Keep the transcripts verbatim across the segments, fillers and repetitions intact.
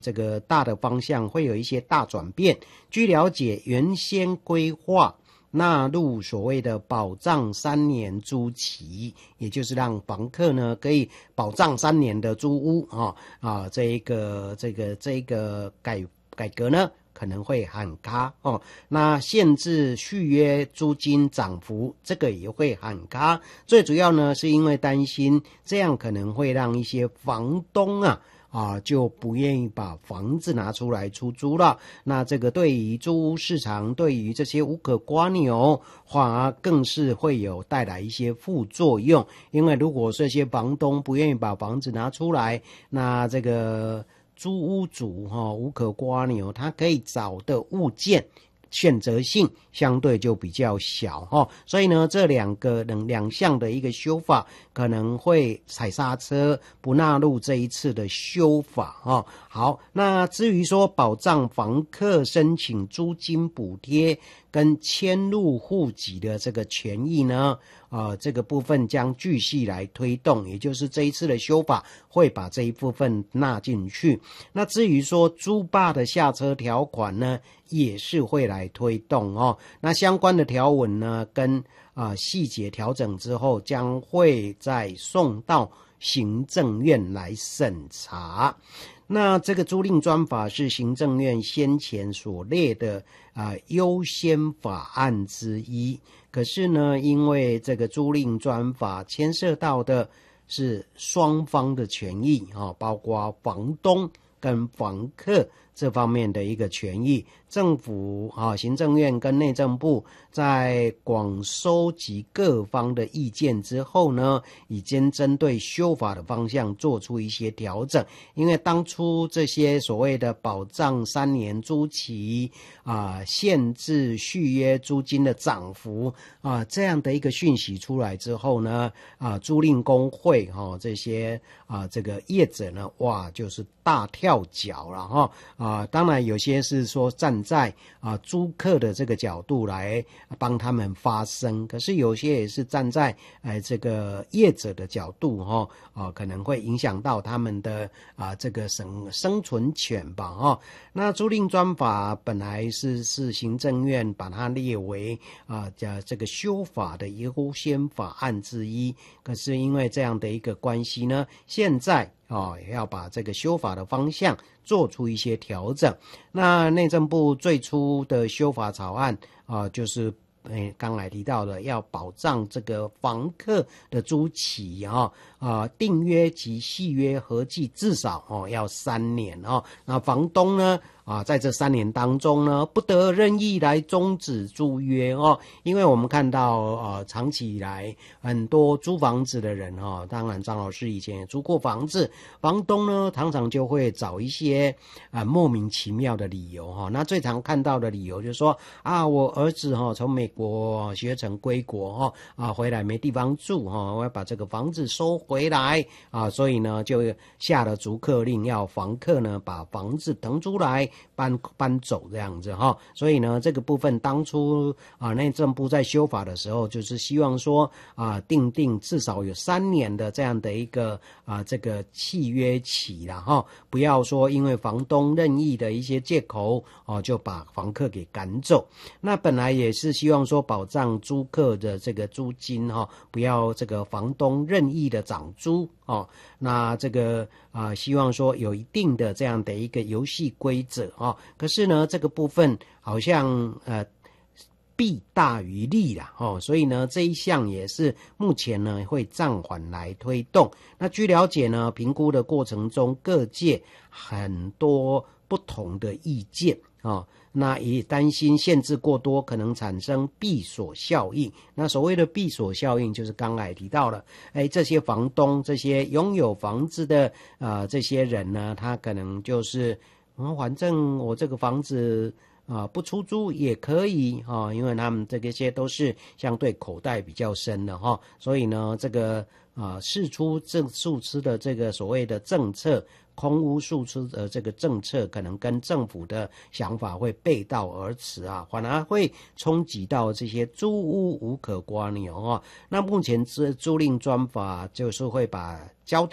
这个大的方向会有一些大转变。据了解，原先规划纳入所谓的保障三年租期，也就是让房客呢可以保障三年的租屋啊啊，这一个这个这一个改改革呢可能会喊卡哦。那限制续约租金涨幅，这个也会喊卡。最主要呢是因为担心这样可能会让一些房东啊。啊，就不愿意把房子拿出来出租了。那这个对于租屋市场，对于这些无可刮牛，反而更是会有带来一些副作用。因为如果这些房东不愿意把房子拿出来，那这个租屋主哈、哦、无可刮牛，他可以找的物件选择性相对就比较小哈、哦，所以呢，这两个两两项的一个修法可能会踩刹车，不纳入这一次的修法哈、哦。好，那至于说保障房客申请租金补贴跟迁入户籍的这个权益呢，呃，这个部分将继续来推动，也就是这一次的修法会把这一部分纳进去。那至于说租霸的下车条款呢，也是会来推动哦。那相关的条文呢，跟啊、呃、细节调整之后，将会再送到行政院来审查。那这个租赁专法是行政院先前所列的啊优先法案之一，可是呢，因为这个租赁专法牵涉到的是双方的权益啊，包括房东跟房客这方面的一个权益，政府啊，行政院跟内政部在广收集各方的意见之后呢，已经针对修法的方向做出一些调整。因为当初这些所谓的保障三年租期啊，限制续约租金的涨幅啊，这样的一个讯息出来之后呢，啊，租赁工会哈、啊、这些啊这个业者呢，哇，就是大跳脚了哈啊，当然有些是说站在啊租客的这个角度来帮他们发声，可是有些也是站在呃这个业者的角度哈啊，可能会影响到他们的啊这个生生存权吧哈。那租赁专法本来是是行政院把它列为啊这个修法的优先法案之一，可是因为这样的一个关系呢，现在哦，要把这个修法的方向做出一些调整。那内政部最初的修法草案啊、呃，就是诶刚才提到的，要保障这个房客的租期啊啊，订约及续约合计至少哦要三年哦。那房东呢？啊，在这三年当中呢，不得任意来终止租约哦，因为我们看到呃，长期以来很多租房子的人哈、哦，当然张老师以前也租过房子，房东呢常常就会找一些啊、呃、莫名其妙的理由哈、哦。那最常看到的理由就是说啊，我儿子哈、哦、从美国学成归国哈、哦、啊回来没地方住哈、哦，我要把这个房子收回来啊，所以呢就下了逐客令，要房客呢把房子腾出来。搬搬走这样子哈，所以呢，这个部分当初啊内政部在修法的时候，就是希望说啊定定至少有三年的这样的一个啊这个契约期啦哈，不要说因为房东任意的一些借口哦就把房客给赶走。那本来也是希望说保障租客的这个租金哈，不要这个房东任意的涨租哦。那这个啊希望说有一定的这样的一个游戏规则。哦，可是呢，这个部分好像呃弊大于利啦，哦，所以呢这一项也是目前呢会暂缓来推动。那据了解呢，评估的过程中各界很多不同的意见哦，那也担心限制过多可能产生闭锁效应。那所谓的闭锁效应就是刚才提到了，哎，这些房东这些拥有房子的呃这些人呢，他可能就是嗯，反正我这个房子啊、呃、不出租也可以啊、哦，因为他们这个些都是相对口袋比较深的哈、哦，所以呢，这个啊释出政述出的这个所谓的政策，空屋述出的这个政策，可能跟政府的想法会背道而驰啊，反而会冲击到这些租屋无可刮牛啊。那目前租租赁专法就是会把焦点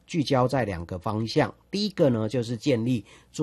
聚焦在两个方向。第一个呢，就是建立